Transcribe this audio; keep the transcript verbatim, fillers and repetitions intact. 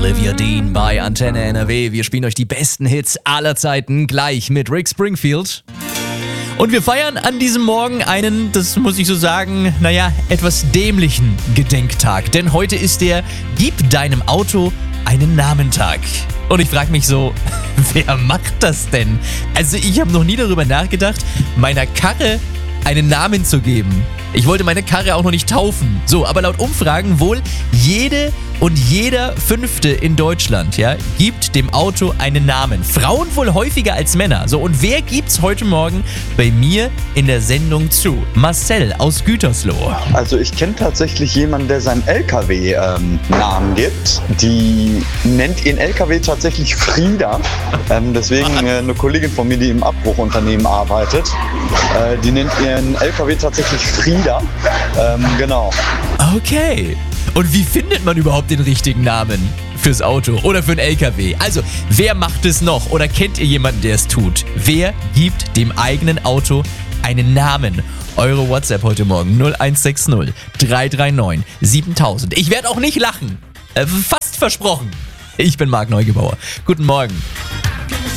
Olivia Dean bei Antenne N R W. Wir spielen euch die besten Hits aller Zeiten gleich mit Rick Springfield. Und wir feiern an diesem Morgen einen, das muss ich so sagen, naja, etwas dämlichen Gedenktag. Denn heute ist der Gib deinem Auto einen Namen-Tag. Und ich frage mich so, wer macht das denn? Also ich habe noch nie darüber nachgedacht, meiner Karre einen Namen zu geben. Ich wollte meine Karre auch noch nicht taufen. So, aber laut Umfragen wohl jede und jeder Fünfte in Deutschland, ja, gibt dem Auto einen Namen. Frauen wohl häufiger als Männer. So, und wer gibt's heute Morgen bei mir in der Sendung zu? Marcel aus Gütersloh. Also ich kenne tatsächlich jemanden, der seinen L K W ähm, Namen gibt. Die nennt ihren L K W tatsächlich Frieda. Ähm, deswegen äh, eine Kollegin von mir, die im Abbruchunternehmen arbeitet, äh, die nennt ihren L K W tatsächlich Frieda. Ähm, genau. Okay. Und wie findet man überhaupt den richtigen Namen fürs Auto oder für einen L K W? Also, wer macht es noch oder kennt ihr jemanden, der es tut? Wer gibt dem eigenen Auto einen Namen? Eure WhatsApp heute Morgen null eins sechs null drei drei neun siebentausend. Ich werde auch nicht lachen. Äh, fast versprochen. Ich bin Marc Neugebauer. Guten Morgen.